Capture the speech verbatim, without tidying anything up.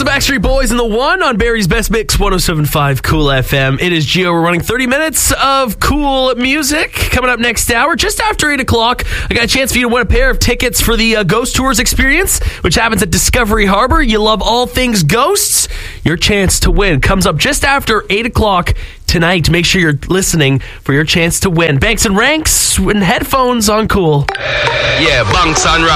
the Backstreet Boys and the One on Barry's Best Mix, one oh seven point five Cool F M. It is Gio. We're running thirty minutes of cool music. Coming up next hour, just after eight o'clock, I got a chance for you to win a pair of tickets for the uh, Ghost Tours experience, which happens at Discovery Harbor. You love all things ghosts. Your chance to win comes up just after eight o'clock tonight. Make sure you're listening for your chance to win. Banks and Ranks and headphones on Cool. Yeah, Banks and